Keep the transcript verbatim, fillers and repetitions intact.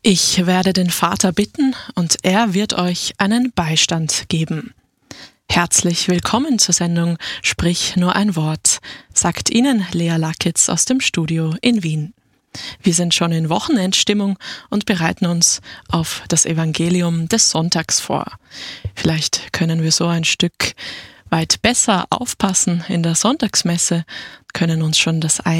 Ich werde den Vater bitten, und er wird euch einen Beistand geben. Herzlich willkommen zur Sendung Sprich nur ein Wort, sagt Ihnen Lea Lakitz aus dem Studio in Wien. Wir sind schon in Wochenendstimmung und bereiten uns auf das Evangelium des Sonntags vor. Vielleicht können wir so ein Stück weit besser aufpassen in der Sonntagsmesse, können uns schon das